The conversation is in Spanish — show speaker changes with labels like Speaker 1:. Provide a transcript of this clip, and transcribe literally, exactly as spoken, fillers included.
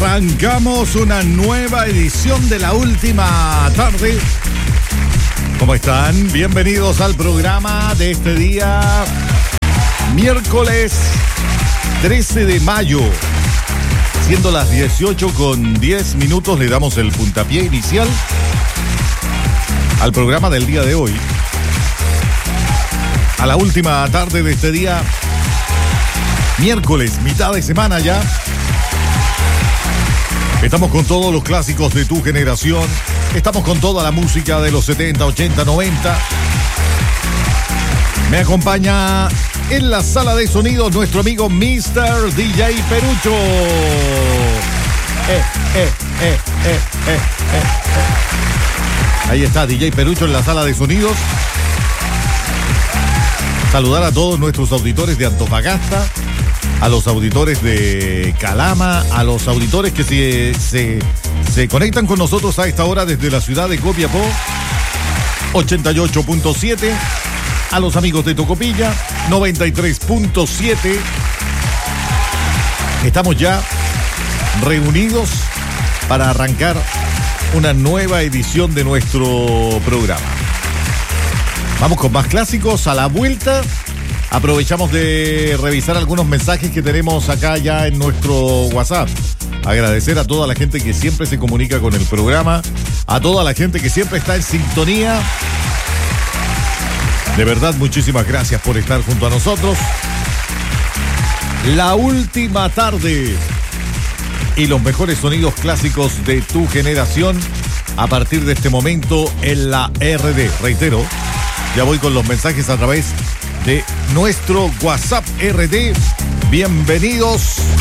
Speaker 1: Arrancamos una nueva edición de la última tarde. ¿Cómo están? Bienvenidos al programa de este día, miércoles trece de mayo. Siendo las dieciocho con diez minutos, le damos el puntapié inicial al programa del día de hoy. A la última tarde de este día, miércoles, mitad de semana ya. Estamos con todos los clásicos de tu generación. Estamos con toda la música de los setenta, ochenta, noventa. Me acompaña en la sala de sonidos nuestro amigo mister D J Perucho. Eh, eh, eh, eh, eh, eh. Ahí está D J Perucho en la sala de sonidos. Saludar a todos nuestros auditores de Antofagasta, a los auditores de Calama, a los auditores que se, se, se conectan con nosotros a esta hora desde la ciudad de Copiapó, ochenta y ocho punto siete, a los amigos de Tocopilla, noventa y tres punto siete. Estamos ya reunidos para arrancar una nueva edición de nuestro programa. Vamos con más clásicos a la vuelta. Aprovechamos de revisar algunos mensajes que tenemos acá ya en nuestro WhatsApp. Agradecer a toda la gente que siempre se comunica con el programa, a toda la gente que siempre está en sintonía. De verdad, muchísimas gracias por estar junto a nosotros. La última tarde y los mejores sonidos clásicos de tu generación a partir de este momento en la R D. Reitero, ya voy con los mensajes a través de nuestro WhatsApp R D. Bienvenidos